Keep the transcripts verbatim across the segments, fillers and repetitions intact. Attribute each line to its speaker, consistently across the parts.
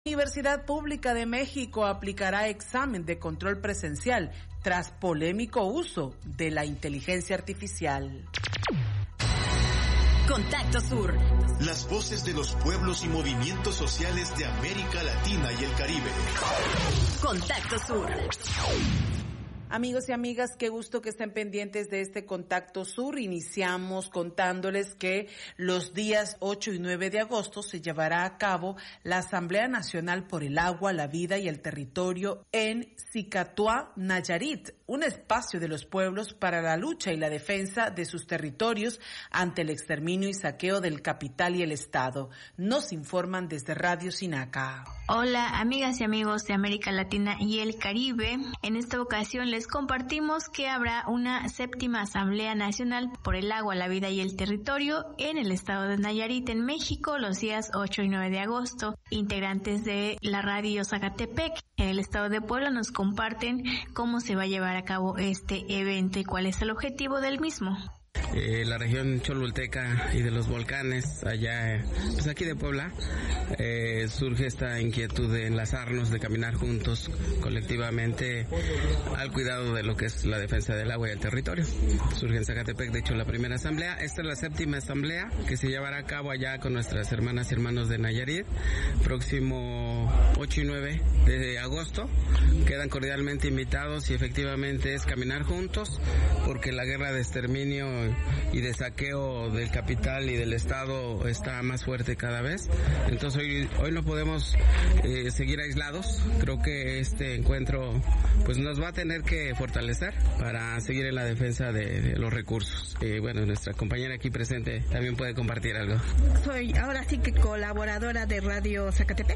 Speaker 1: Universidad Pública de México aplicará examen de control presencial tras polémico uso de la inteligencia artificial.
Speaker 2: Contacto Sur.
Speaker 3: Las voces de los pueblos y movimientos sociales de América Latina y el Caribe.
Speaker 2: Contacto Sur.
Speaker 1: Amigos y amigas, qué gusto que estén pendientes de este Contacto Sur. Iniciamos contándoles que los días ocho y nueve de agosto se llevará a cabo la Asamblea Nacional por el Agua, la Vida y el Territorio en Cicatua, Nayarit, un espacio de los pueblos para la lucha y la defensa de sus territorios ante el exterminio y saqueo del capital y el Estado. Nos informan desde Radio Sinaca.
Speaker 4: Hola, amigas y amigos de América Latina y el Caribe. En esta ocasión les compartimos que habrá una séptima Asamblea Nacional por el Agua, la Vida y el Territorio en el estado de Nayarit, en México, los días ocho y nueve de agosto. Integrantes de la radio Zacatepec en el estado de Puebla nos comparten cómo se va a llevar a cabo este evento y cuál es el objetivo del mismo.
Speaker 5: Eh, la región cholulteca y de los volcanes, allá, pues aquí de Puebla, eh, surge esta inquietud de enlazarnos, de caminar juntos, colectivamente, al cuidado de lo que es la defensa del agua y el territorio. Surge en Zacatepec, de hecho, la primera asamblea. Esta es la séptima asamblea que se llevará a cabo allá con nuestras hermanas y hermanos de Nayarit, próximo ocho y nueve de agosto. Quedan cordialmente invitados y efectivamente es caminar juntos, porque la guerra de exterminio y de saqueo del capital y del Estado está más fuerte cada vez. Entonces hoy, hoy no podemos eh, seguir aislados. Creo que este encuentro pues nos va a tener que fortalecer para seguir en la defensa de, de los recursos. Eh, bueno, nuestra compañera aquí presente también puede compartir algo.
Speaker 6: Soy ahora sí que colaboradora de Radio Zacatepec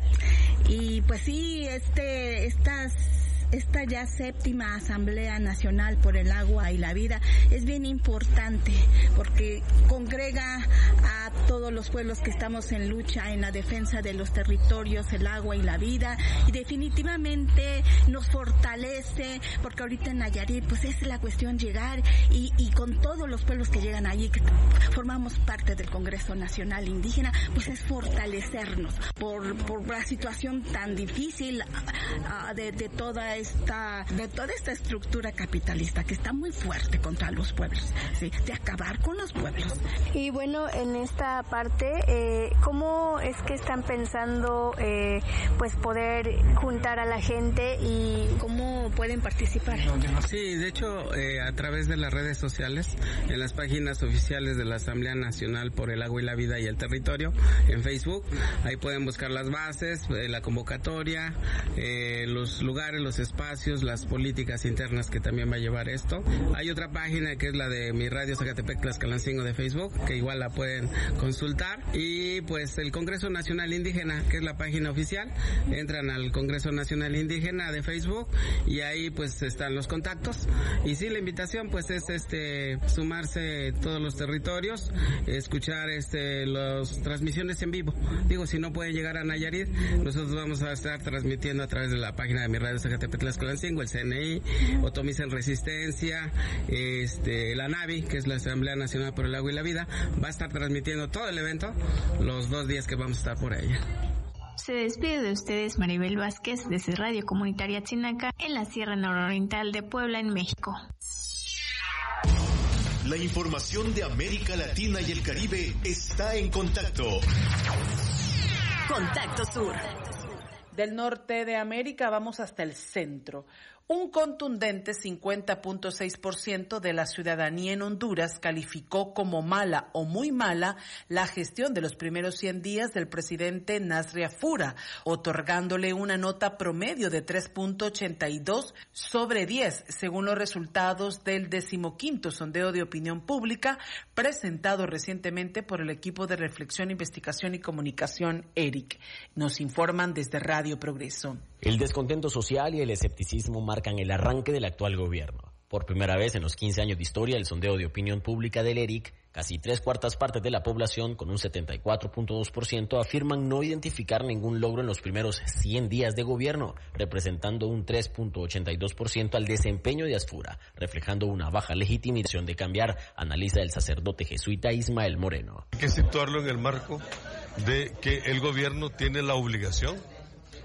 Speaker 6: y pues sí, este estas Esta ya séptima Asamblea Nacional por el Agua y la Vida es bien importante porque congrega a todos los pueblos que estamos en lucha en la defensa de los territorios, el agua y la vida, y definitivamente nos fortalece porque ahorita en Nayarit pues es la cuestión llegar y, y con todos los pueblos que llegan allí, que formamos parte del Congreso Nacional Indígena, pues es fortalecernos por, por la situación tan difícil uh, de, de toda esta de toda esta estructura capitalista que está muy fuerte contra los pueblos, ¿sí? De acabar con los pueblos.
Speaker 4: Y bueno, en esta parte, eh, ¿cómo es que están pensando eh, pues poder juntar a la gente y cómo pueden participar?
Speaker 5: Sí, de hecho, eh, a través de las redes sociales, en las páginas oficiales de la Asamblea Nacional por el Agua y la Vida y el Territorio, en Facebook, ahí pueden buscar las bases, eh, la convocatoria, eh, los lugares, los espacios, las políticas internas que también va a llevar esto. Hay otra página que es la de mi radio Zacatepec Tlaxcalancingo de Facebook, que igual la pueden consultar, y pues el Congreso Nacional Indígena, que es la página oficial, entran al Congreso Nacional Indígena de Facebook y ahí pues están los contactos. Y sí, la invitación pues es este sumarse todos los territorios, escuchar este las transmisiones en vivo. Digo, si no pueden llegar a Nayarit, nosotros vamos a estar transmitiendo a través de la página de mi radio Zacatepec Tlaxcalancingo, el C N I, Otomisa en Resistencia, este la NAVI, que es la Asamblea Nacional por el Agua y la Vida, va a estar transmitiendo todo el evento los dos días que vamos a estar por ella.
Speaker 4: Se despide de ustedes Maribel Vázquez desde Radio Comunitaria Chinaca en la Sierra Nororiental de Puebla, en México.
Speaker 3: La información de América Latina y el Caribe está en Contacto.
Speaker 2: Contacto Sur.
Speaker 1: Del norte de América vamos hasta el centro. Un contundente cincuenta punto seis por ciento de la ciudadanía en Honduras calificó como mala o muy mala la gestión de los primeros cien días del presidente Nasri Afura, otorgándole una nota promedio de tres punto ochenta y dos sobre diez, según los resultados del decimoquinto sondeo de opinión pública presentado recientemente por el equipo de Reflexión, Investigación y Comunicación E R I C. Nos informan desde Radio Progreso.
Speaker 7: El descontento social y el escepticismo marcan el arranque del actual gobierno. Por primera vez en los quince años de historia del sondeo de opinión pública del E R I C, casi tres cuartas partes de la población, con un setenta y cuatro punto dos por ciento, afirman no identificar ningún logro en los primeros cien días de gobierno, representando un tres punto ochenta y dos por ciento al desempeño de Asfura, reflejando una baja legitimación de cambiar, analiza el sacerdote jesuita Ismael Moreno.
Speaker 8: Hay que situarlo en el marco de que el gobierno tiene la obligación